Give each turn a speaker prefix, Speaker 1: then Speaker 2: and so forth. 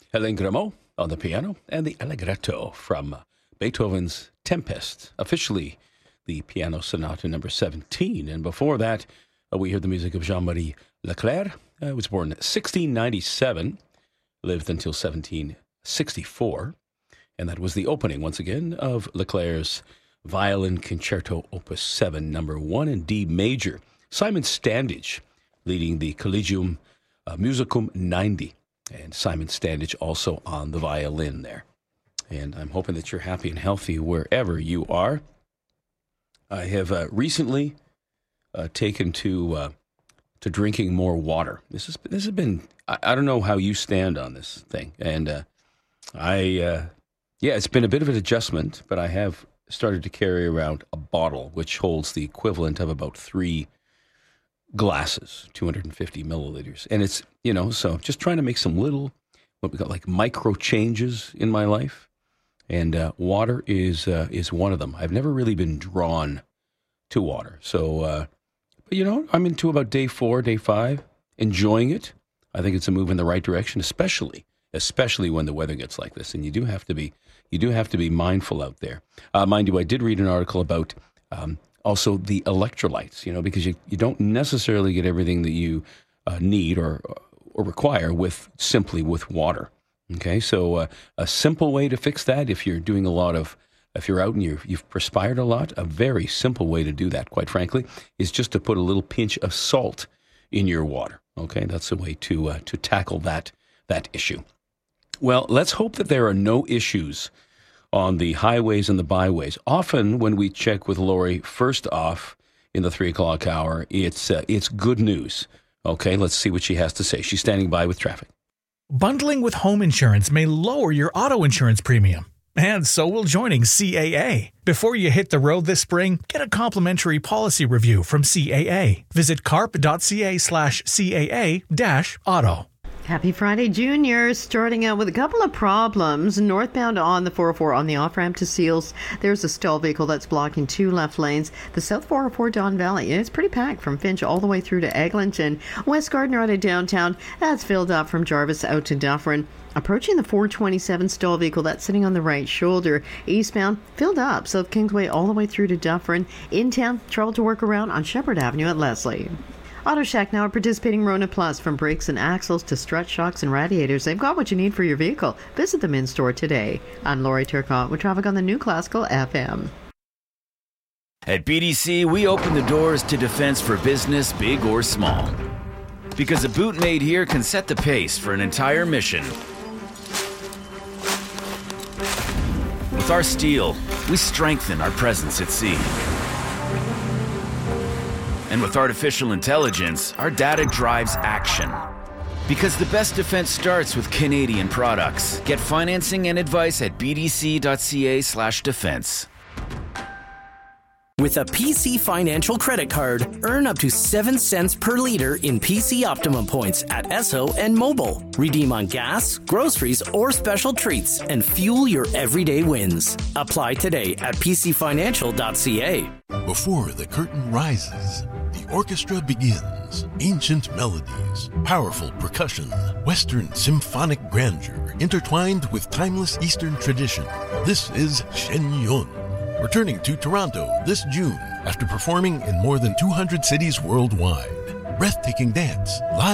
Speaker 1: Hélène Grimaud on the piano, and the Allegretto from Beethoven's Tempest, officially the Piano Sonata number 17. And before that, we heard the music of Jean-Marie Leclerc. He was born in 1697, lived until 1764. And that was the opening, once again, of Leclerc's Violin Concerto Opus 7, number 1 in D major. Simon Standage leading the Collegium Musicum 90. And Simon Standage also on the violin there. And I'm hoping that you're happy and healthy wherever you are. I have recently taken to drinking more water. This has been, I don't know how you stand on this thing. And it's been a bit of an adjustment, but I have started to carry around a bottle which holds the equivalent of about 3 glasses, 250 milliliters. And it's, so just trying to make some little, what we call like micro changes in my life. And water is one of them. I've never really been drawn to water. So, I'm into about day 4, day 5, enjoying it. I think it's a move in the right direction, especially when the weather gets like this. And you do have to be mindful out there. Mind you, I did read an article about also the electrolytes, because you don't necessarily get everything that you need or require simply with water. Okay, so a simple way to fix that, if you're out and you've perspired a lot, a very simple way to do that, quite frankly, is just to put a little pinch of salt in your water. Okay, that's a way to tackle that issue. Well, let's hope that there are no issues on the highways and the byways. Often when we check with Lori first off in the 3 o'clock hour, it's good news. Okay, let's see what she has to say. She's standing by with traffic.
Speaker 2: Bundling with home insurance may lower your auto insurance premium. And so will joining CAA. Before you hit the road this spring, get a complimentary policy review from CAA. Visit carp.ca/CAA-auto.
Speaker 3: Happy Friday, Junior. Starting out with a couple of problems. Northbound on the 404 on the off-ramp to Seals, there's a stall vehicle that's blocking 2 left lanes. The South 404 Don Valley, it's pretty packed from Finch all the way through to Eglinton. West Gardner out of downtown, that's filled up from Jarvis out to Dufferin. Approaching the 427 stall vehicle that's sitting on the right shoulder. Eastbound, filled up. South Kingsway all the way through to Dufferin. In town, trouble to work around on Shepherd Avenue at Leslie. Auto Shack now participating Rona Plus. From brakes and axles to strut shocks and radiators, they've got what you need for your vehicle. Visit them in store today. I'm Lori Turcotte with traffic on the New Classical FM.
Speaker 4: At BDC, we open the doors to defense for business, big or small. Because a boot made here can set the pace for an entire mission. With our steel, we strengthen our presence at sea. And with artificial intelligence, our data drives action. Because the best defense starts with Canadian products. Get financing and advice at bdc.ca/defense.
Speaker 5: With a PC Financial credit card, earn up to 7 cents per liter in PC Optimum points at Esso and Mobile. Redeem on gas, groceries, or special treats and fuel your everyday wins. Apply today at pcfinancial.ca.
Speaker 6: Before the curtain rises, the orchestra begins. Ancient melodies, powerful percussion, Western symphonic grandeur intertwined with timeless Eastern tradition. This is Shen Yun. Returning to Toronto this June after performing in more than 200 cities worldwide. Breathtaking dance, live